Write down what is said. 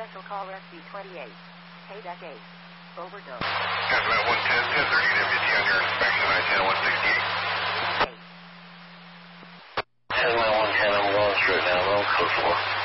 Special call SB28. Payback 8. Overdose. Hazmat 110, 1030 WT on your inspection, I-10 168. Eight. Hazmat 110, I'm going through it now, roll code 4.